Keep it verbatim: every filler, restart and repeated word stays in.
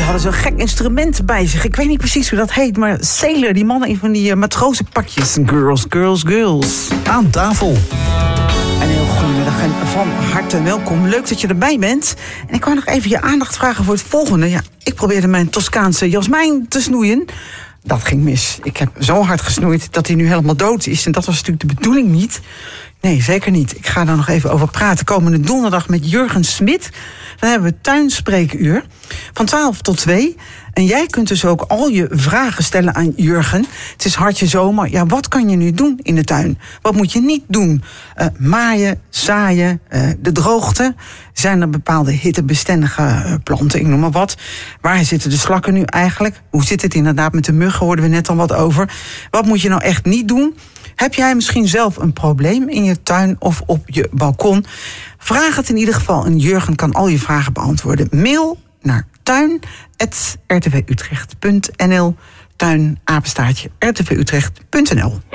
hadden zo'n gek instrument bij zich. Ik weet niet precies hoe dat heet, maar Sailor, die mannen in van die uh, matrozenpakjes. Girls, girls, girls. Aan tafel. Een heel goedemiddag en van harte welkom. Leuk dat je erbij bent. En ik wou nog even je aandacht vragen voor het volgende. Ja, ik probeerde mijn Toscaanse jasmijn te snoeien. Dat ging mis. Ik heb zo hard gesnoeid dat hij nu helemaal dood is. En dat was natuurlijk de bedoeling niet. Nee, zeker niet. Ik ga daar nog even over praten. Komende donderdag met Jurgen Smit. Dan hebben we tuinspreekuur. Van twaalf tot twee. En jij kunt dus ook al je vragen stellen aan Jurgen. Het is hartje zomer. Ja, wat kan je nu doen in de tuin? Wat moet je niet doen? Uh, maaien, zaaien, uh, de droogte. Zijn er bepaalde hittebestendige uh, planten, ik noem maar wat. Waar zitten de slakken nu eigenlijk? Hoe zit het inderdaad met de muggen? Hoorden we net al wat over. Wat moet je nou echt niet doen? Heb jij misschien zelf een probleem in je tuin of op je balkon? Vraag het in ieder geval en Jurgen kan al je vragen beantwoorden. Mail naar tuin apenstaartje r t v utrecht punt n l tuin apenstaartje r t v utrecht punt n l